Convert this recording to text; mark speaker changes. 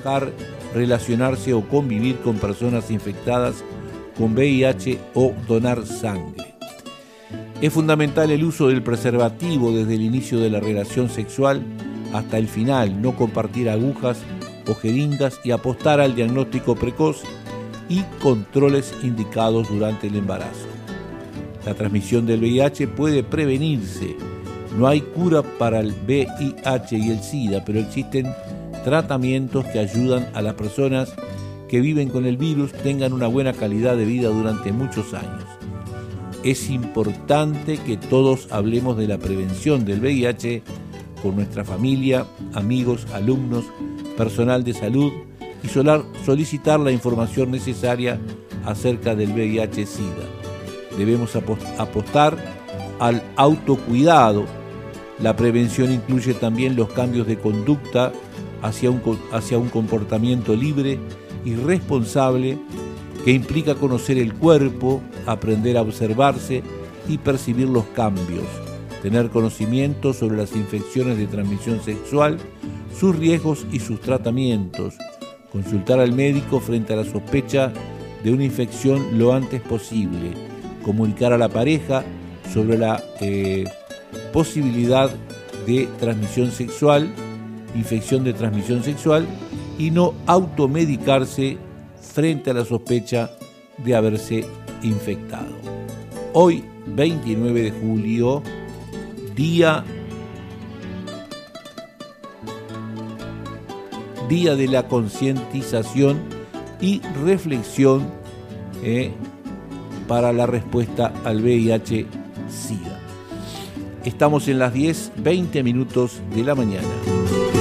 Speaker 1: trabajar, relacionarse o convivir con personas infectadas con VIH o donar sangre. Es fundamental el uso del preservativo desde el inicio de la relación sexual hasta el final, no compartir agujas o jeringas y apostar al diagnóstico precoz y controles indicados durante el embarazo. La transmisión del VIH puede prevenirse. No hay cura para el VIH y el SIDA, pero existen tratamientos que ayudan a las personas que viven con el virus tengan una buena calidad de vida durante muchos años. Es importante que todos hablemos de la prevención del VIH con nuestra familia, amigos, alumnos, personal de salud y solicitar la información necesaria acerca del VIH-Sida. Debemos apostar al autocuidado. La prevención incluye también los cambios de conducta hacia un comportamiento libre y responsable que implica conocer el cuerpo, aprender a observarse y percibir los cambios, tener conocimiento sobre las infecciones de transmisión sexual, sus riesgos y sus tratamientos, consultar al médico frente a la sospecha de una infección lo antes posible, comunicar a la pareja sobre la posibilidad de transmisión sexual, infección de transmisión sexual y no automedicarse frente a la sospecha de haberse infectado. Hoy, 29 de julio, día de la concientización y reflexión para la respuesta al VIH-Sida. Estamos en las 10:20 de la mañana.